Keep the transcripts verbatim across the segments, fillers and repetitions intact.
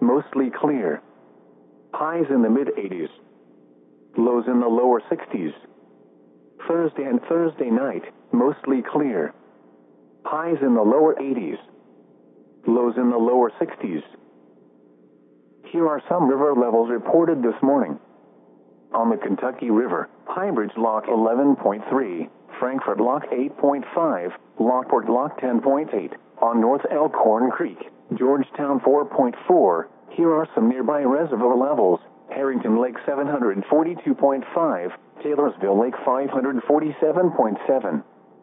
mostly clear. Highs in the mid-eighties. Lows in the lower sixties. Thursday and Thursday night, mostly clear. Highs in the lower eighties. Lows in the lower sixties. Here are some river levels reported this morning. On the Kentucky River, Highbridge Lock eleven point three, Frankfort Lock eight point five, Lockport Lock ten point eight, on North Elkhorn Creek, Georgetown four point four. Here are some nearby reservoir levels. Harrington Lake seven hundred forty-two point five, Taylorsville Lake five hundred forty-seven point seven.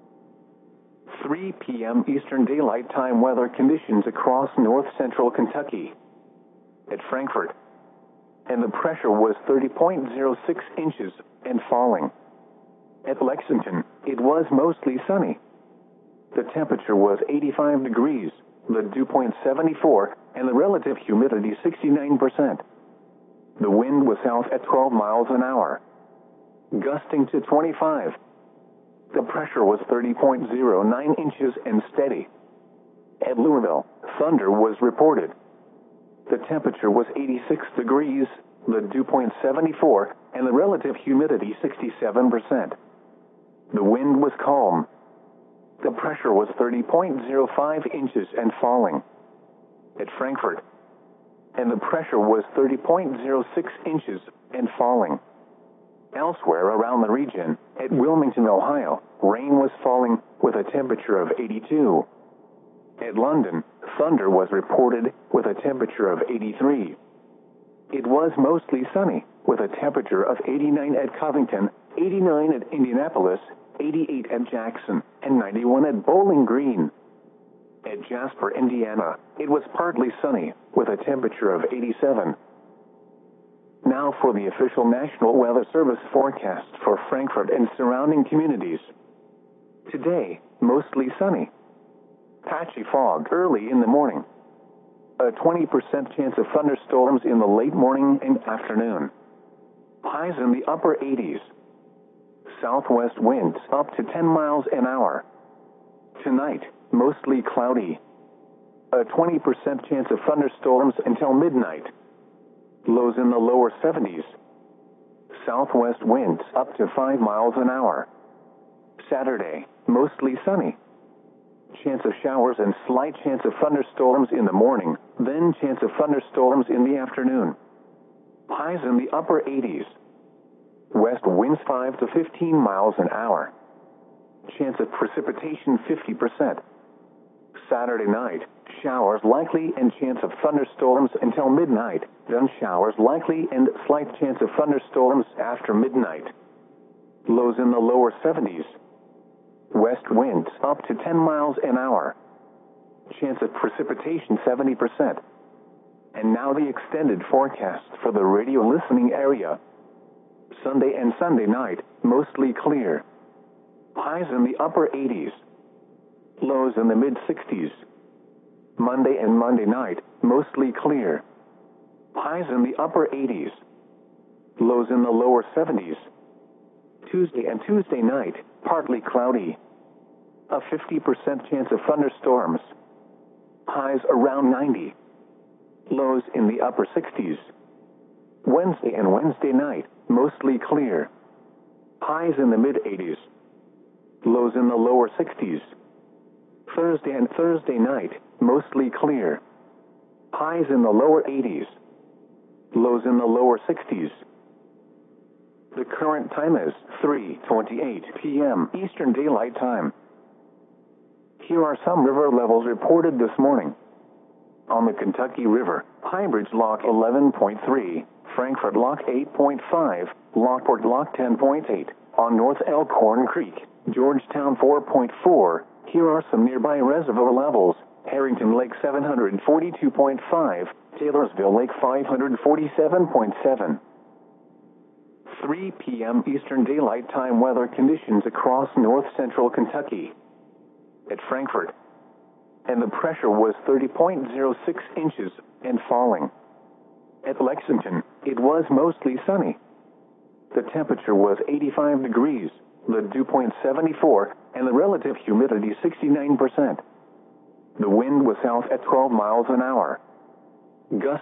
three p m Eastern Daylight Time weather conditions across north central Kentucky. At Frankfort, and the pressure was thirty point zero six inches and falling. At Lexington, it was mostly sunny. The temperature was eighty-five degrees, the dew point seventy-four, and the relative humidity sixty-nine percent. The wind was south at twelve miles an hour, gusting to twenty-five. The pressure was thirty point zero nine inches and steady. At Louisville, thunder was reported. The temperature was eighty-six degrees, the dew point seventy-four, and the relative humidity sixty-seven percent. The wind was calm. The pressure was thirty point zero five inches and falling. At Frankfort, and the pressure was thirty point zero six inches and falling. Elsewhere around the region, at Wilmington, Ohio, rain was falling with a temperature of eighty-two. At London, thunder was reported with a temperature of eighty-three. It was mostly sunny, with a temperature of eighty-nine at Covington, eighty-nine at Indianapolis, eighty-eight at Jackson, and ninety-one at Bowling Green. At Jasper, Indiana, it was partly sunny, with a temperature of eighty-seven. Now for the official National Weather Service forecast for Frankfort and surrounding communities. Today, mostly sunny. Patchy fog early in the morning. A twenty percent chance of thunderstorms in the late morning and afternoon. Highs in the upper eighties. Southwest winds up to ten miles an hour. Tonight, mostly cloudy. A twenty percent chance of thunderstorms until midnight. Lows in the lower seventies. Southwest winds up to five miles an hour. Saturday, mostly sunny. Chance of showers and slight chance of thunderstorms in the morning, then chance of thunderstorms in the afternoon. Highs in the upper eighties. West winds five to fifteen miles an hour. Chance of precipitation fifty percent. Saturday night, showers likely and chance of thunderstorms until midnight, then showers likely and slight chance of thunderstorms after midnight. Lows in the lower seventies. West winds up to ten miles an hour. Chance of precipitation seventy percent. And now the extended forecast for the radio listening area. Sunday and Sunday night, mostly clear. Highs in the upper eighties. Lows in the mid-sixties. Monday and Monday night, mostly clear. Highs in the upper eighties. Lows in the lower seventies. Tuesday and Tuesday night, partly cloudy. A fifty percent chance of thunderstorms. Highs around ninety. Lows in the upper sixties. Wednesday and Wednesday night, mostly clear. Highs in the mid-eighties. Lows in the lower sixties. Thursday and Thursday night, mostly clear. Highs in the lower eighties. Lows in the lower sixties. The current time is three twenty-eight p m Eastern Daylight Time. Here are some river levels reported this morning. On the Kentucky River, Highbridge Lock eleven point three, Frankfort Lock eight point five, Lockport Lock ten point eight, on North Elkhorn Creek, Georgetown four point four. Here are some nearby reservoir levels. Harrington Lake seven hundred forty-two point five, Taylorsville Lake five hundred forty-seven point seven. three p m Eastern Daylight Time weather conditions across north central Kentucky. At Frankfort, and the pressure was thirty point zero six inches and falling. At Lexington, it was mostly sunny. The temperature was eighty-five degrees, the dew point seventy-four, and the relative humidity sixty-nine percent. The wind was south at twelve miles an hour. Gusts